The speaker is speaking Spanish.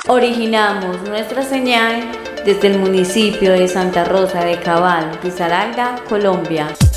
Originamos nuestra señal desde el municipio de Santa Rosa de Cabal, Risaralda, Colombia.